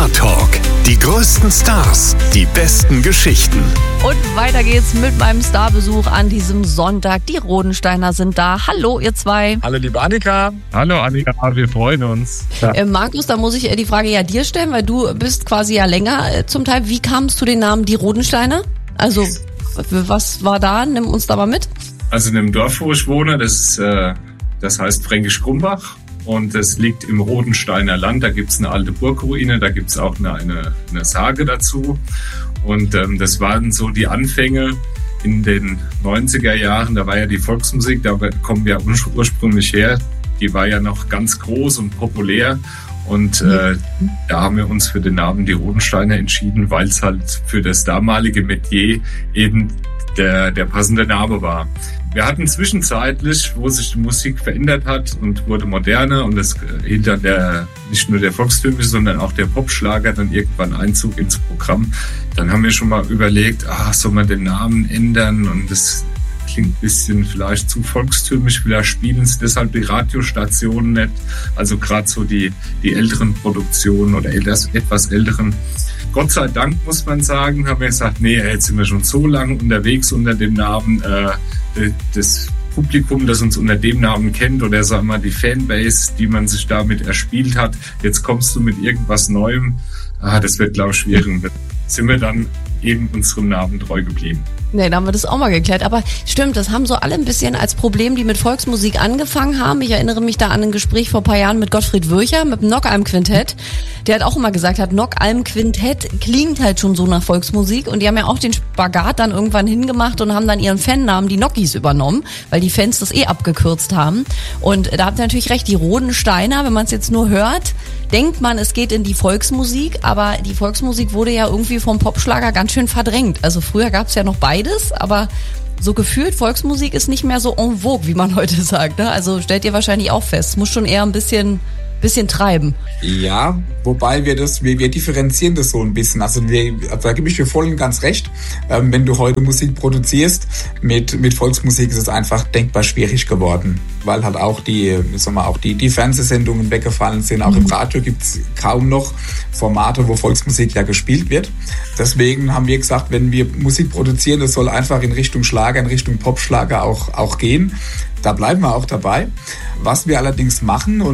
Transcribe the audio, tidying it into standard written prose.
Star Talk. Die größten Stars, die besten Geschichten. Und weiter geht's mit meinem Starbesuch an diesem Sonntag. Die Rodensteiner sind da. Hallo, ihr zwei. Hallo, liebe Annika. Hallo Annika, wir freuen uns. Markus, da muss ich die Frage ja dir stellen, weil du bist quasi ja länger zum Teil. Wie kam es zu den Namen die Rodensteiner? Also, was war da? Nimm uns da mal mit. Also in dem Dorf, wo ich wohne, das heißt Fränkisch Krumbach. Und das liegt im Rodensteiner Land. Da gibt's eine alte Burgruine, da gibt's auch eine Sage dazu. Und das waren so die Anfänge in den 90er Jahren. Da war ja die Volksmusik, da kommen wir ursprünglich her. Die war ja noch ganz groß und populär. Und da haben wir uns für den Namen die Rodensteiner entschieden, weil es halt für das damalige Metier eben der passende Name war. Wir hatten zwischenzeitlich, wo sich die Musik verändert hat und wurde moderner und das hielt dann nicht nur der volkstümliche, sondern auch der Popschlager dann irgendwann Einzug ins Programm. Dann haben wir schon mal überlegt, soll man den Namen ändern, und das klingt ein bisschen vielleicht zu volkstümlich, vielleicht spielen es deshalb die Radiostationen nicht. Also gerade so die älteren Produktionen oder etwas älteren. Gott sei Dank, muss man sagen, haben wir gesagt, nee, jetzt sind wir schon so lange unterwegs unter dem Namen. Das Publikum, das uns unter dem Namen kennt, oder sagen wir mal die Fanbase, die man sich damit erspielt hat, jetzt kommst du mit irgendwas Neuem. Das wird, glaube ich, schwierig. Sind wir dann eben unserem Namen treu geblieben. Nee, da haben wir das auch mal geklärt. Aber stimmt, das haben so alle ein bisschen als Problem, die mit Volksmusik angefangen haben. Ich erinnere mich da an ein Gespräch vor ein paar Jahren mit Gottfried Würcher, mit dem Nockalm-Quintett. Der hat auch immer gesagt, Nockalm-Quintett klingt halt schon so nach Volksmusik. Und die haben ja auch den Spagat dann irgendwann hingemacht und haben dann ihren Fannamen, die Nockies, übernommen, weil die Fans das abgekürzt haben. Und da habt ihr natürlich recht, die Rodensteiner, wenn man es jetzt nur hört, denkt man, es geht in die Volksmusik. Aber die Volksmusik wurde ja irgendwie vom Popschlager ganz schön verdrängt. Also früher gab es ja noch beides, aber so gefühlt, Volksmusik ist nicht mehr so en vogue, wie man heute sagt. Ne? Also stellt ihr wahrscheinlich auch fest, es muss schon eher ein bisschen treiben. Ja, wobei wir differenzieren das so ein bisschen. Also da gebe ich dir voll und ganz recht. Wenn du heute Musik produzierst, mit Volksmusik ist es einfach denkbar schwierig geworden, weil halt auch die Fernsehsendungen weggefallen sind. Auch im Radio gibt es kaum noch Formate, wo Volksmusik ja gespielt wird. Deswegen haben wir gesagt, wenn wir Musik produzieren, das soll einfach in Richtung Schlager, in Richtung Popschlager auch gehen. Da bleiben wir auch dabei. Was wir allerdings machen,